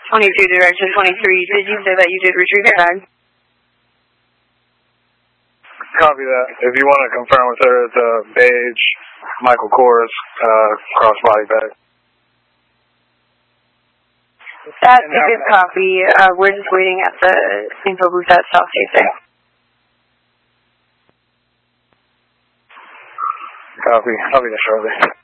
22 direction 23. Did you say that you did retrieve your bag? Copy that. If you want to confirm with her, it's a beige Michael Kors crossbody bag. That's a good copy. We're just waiting at the info booth at South State. Copy. I'll be there shortly.